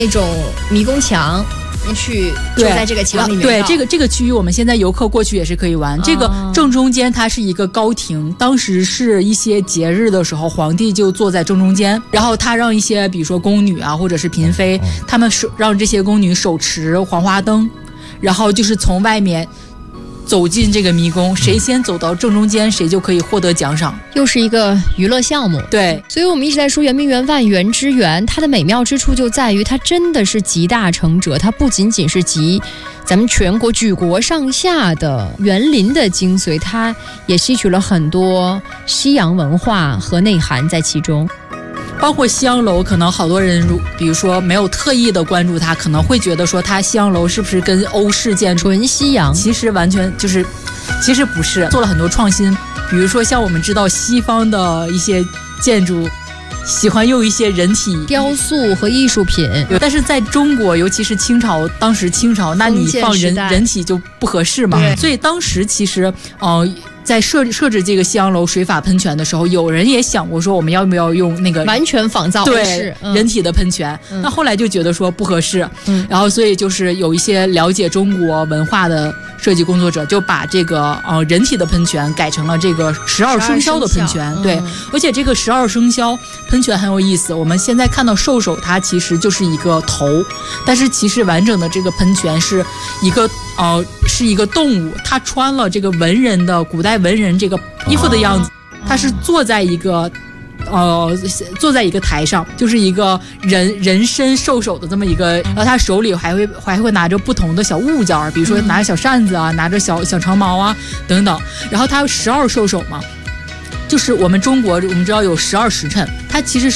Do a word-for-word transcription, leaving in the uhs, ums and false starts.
那种迷宫墙。去就在这个墙里面， 对这个这个区域，我们现在游客过去也是可以玩。哦、这个正中间它是一个高亭，当时是一些节日的时候，皇帝就坐在正中间，然后他让一些比如说宫女啊，或者是嫔妃，他们手让这些宫女手持黄花灯，然后就是从外面走进这个迷宫，谁先走到正中间，谁就可以获得奖赏。 又是一个娱乐项目。 对， 所以我们一直在说圆明园万园之园，它的美妙之处就在于它真的是集大成者，它不仅仅是集咱们全国举国上下的园林的精髓，它也吸取了很多西洋文化和内涵在其中。 包括西洋楼，可能好多人如比如说没有特意的关注它，可能会觉得说它西洋楼是不是跟欧式建筑纯西洋， 其实完全就是其实不是，做了很多创新。比如说像我们知道西方的一些建筑喜欢用一些人体雕塑和艺术品， 但是在中国尤其是清朝，当时清朝那你放人人体就不合适嘛，所以当时其实呃在设设置这个西洋楼水法喷泉的时候，有人也想过说我们要不要用那个完全仿造对、嗯、人体的喷泉、嗯、那后来就觉得说不合适、嗯、然后所以就是有一些了解中国文化的设计工作者就把这个呃人体的喷泉改成了这个十二生肖的喷泉，对、嗯、而且这个十二生肖喷泉很有意思，我们现在看到兽首它其实就是一个头，但是其实完整的这个喷泉是一个呃是一个动物，它穿了这个文人的古代文人这个衣服的样子，他是坐在一个呃坐在一个台上，就是一个人人身兽首的这么一个，然后他手里还会还会拿着不同的小物件，比如说拿着小扇子啊，拿着小小长矛啊等等，然后他十二兽首嘛，就是我们中国我们知道有十二时辰，它其实